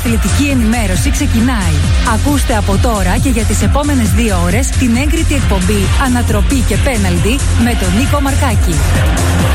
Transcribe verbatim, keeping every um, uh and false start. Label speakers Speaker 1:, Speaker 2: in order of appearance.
Speaker 1: αθλητική ενημέρωση ξεκινάει. Ακούστε από τώρα και για τις επόμενες δύο ώρες την έγκριτη εκπομπή Ανατροπή και Πέναλτι με τον Νίκο Μαρκάκη.